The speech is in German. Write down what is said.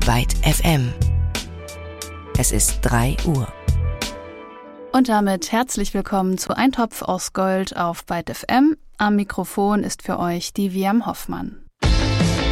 Byte FM. Es ist 3 Uhr. Und damit herzlich willkommen zu Ein Topf aus Gold auf Byte FM. Am Mikrofon ist für euch die Viam Hoffmann.